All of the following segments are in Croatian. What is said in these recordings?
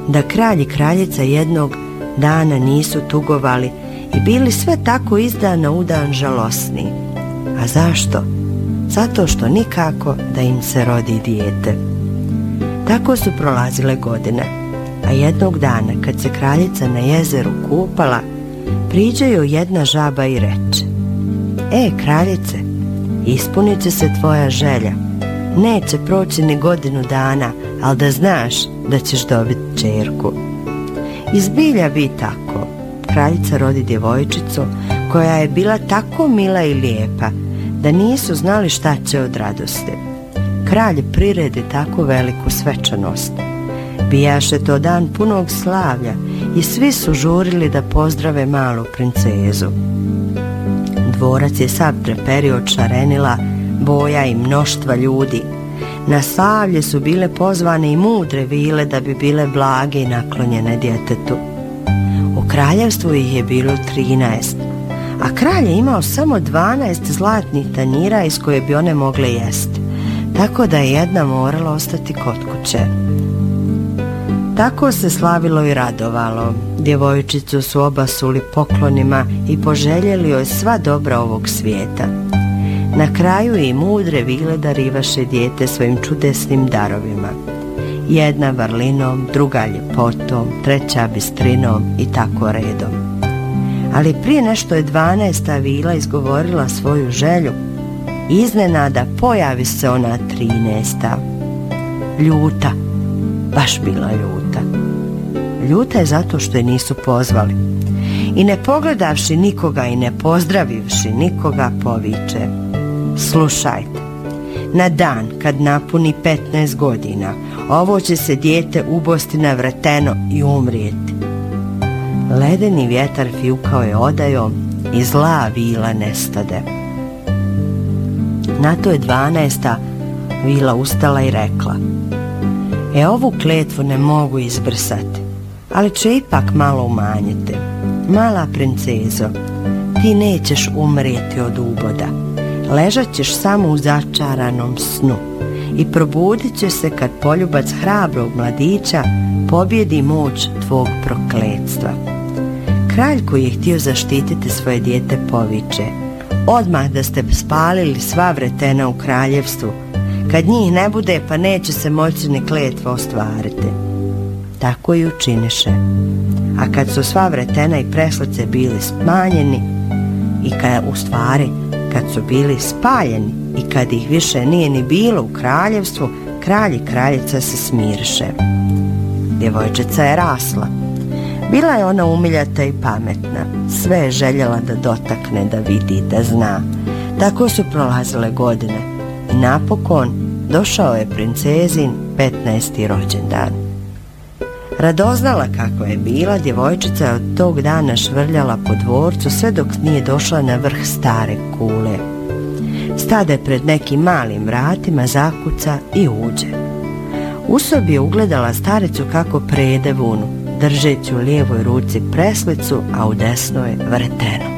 da kralj i kraljica jednog dana nisu tugovali i bili sve tako iz dana u dan žalosni. A zašto? Zato što nikako da im se rodi dijete. Tako su prolazile godine, a jednog dana kad se kraljica na jezeru kupala, priđe joj jedna žaba i reče: kraljice, ispunit će se tvoja želja. Neće proći ni godinu dana, ali da znaš da ćeš dobiti ćerku. I zbilja bi tako. Kraljica rodi djevojčicu koja je bila tako mila i lijepa da nisu znali šta će od radosti. Kralj priredi tako veliku svečanost. Bijaše to dan punog slavlja i svi su žurili da pozdrave malu princezu. Dvorac je sav treperio od šarenila, boja i mnoštva ljudi. Na slavlje su bile pozvane i mudre vile da bi bile blage i naklonjene djetetu. U kraljevstvu ih je bilo 13, a kralj je imao samo 12 zlatnih tanjira iz koje bi one mogle jesti, tako da je jedna morala ostati kod kuće. Tako se slavilo i radovalo. Djevojčicu su obasuli poklonima i poželjeli joj sva dobra ovog svijeta. Na kraju i mudre vile darivaše dijete svojim čudesnim darovima. Jedna vrlinom, druga ljepotom, treća bistrinom i tako redom. Ali prije nešto je 12. vila izgovorila svoju želju, iznenada pojavi se ona 13. Ljuta, baš bila ljuta. Ljuta je zato što je nisu pozvali. I ne pogledavši nikoga i ne pozdravivši nikoga poviče: slušajte, na dan kad napuni 15 godina, ovo će se dijete ubosti na vreteno i umrijeti. Ledeni vjetar fjukao je odajom i zla vila nestade. Na to je 12. vila ustala i rekla: ovu kletvu ne mogu izbrisati, ali će ipak malo umanjiti. Mala princezo, ti nećeš umrijeti od uboda. Ležat ćeš samo u začaranom snu i probudit ćeš se kad poljubac hrabrog mladića pobjedi moć tvog prokletstva. Kralj koji je htio zaštititi svoje dijete poviče: odmah da ste spalili sva vretena u kraljevstvu. Kad njih ne bude, pa neće se moći ni kletva ostvariti. Tako i učiniše. A kad su sva vretena i preslice bili smanjeni i kad su bili spaljeni i kad ih više nije ni bilo u kraljevstvu, kralj i kraljica se smiriše. Djevojčica je rasla. Bila je ona umiljata i pametna. Sve je željela da dotakne, da vidi, da zna. Tako su prolazile godine i napokon došao je princezin 15. rođendan. Radoznala kako je bila, djevojčica je od tog dana švrljala po dvorcu sve dok nije došla na vrh stare kule. Stade pred nekim malim vratima, zakuca i uđe. U sobi je ugledala staricu kako prede vunu, držeći u lijevoj ruci preslicu, a u desnoj vreteno.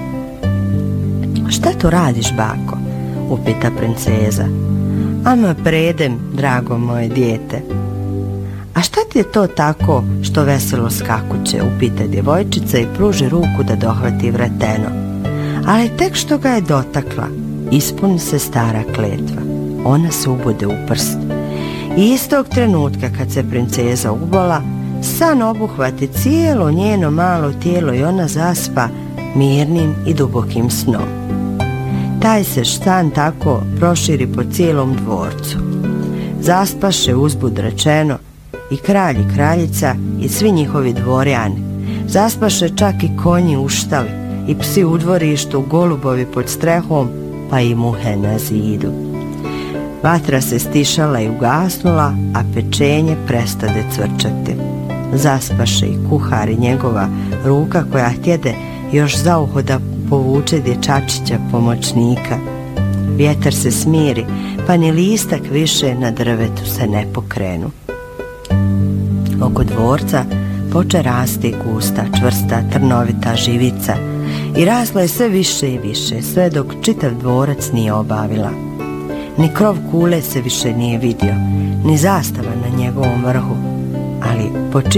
Šta tu radiš, bako? Upita princeza. Ama predem, drago moje dijete. A šta ti je to tako što veselo skakuće? Upita djevojčica i pruži ruku da dohvati vreteno. Ali tek što ga je dotakla, ispuni se stara kletva. Ona se ubode u prst. I istog trenutka kad se princeza ubola, san obuhvati cijelo njeno malo tijelo i ona zaspa mirnim i dubokim snom. Taj se san tako proširi po cijelom dvorcu. Zaspaše uzbud rečeno i kralj i kraljica i svi njihovi dvorjani. Zaspaše čak i konji u štali i psi u dvorištu, golubovi pod strehom, pa i muhe na zidu. Vatra se stišala i ugasnula, a pečenje prestade cvrčati. Zaspaše i kuhar i njegova ruka koja htjede još za uho da povuče dječačića pomoćnika. Vjetar se smiri, pa ni listak više na drvetu se ne pokrenu. Oko dvorca poče rasti gusta, čvrsta, trnovita živica i rasla je sve više i više, sve dok čitav dvorac nije obavila. Ni krov kule se više nije vidio, ni zastava na njegovom vrhu, ali po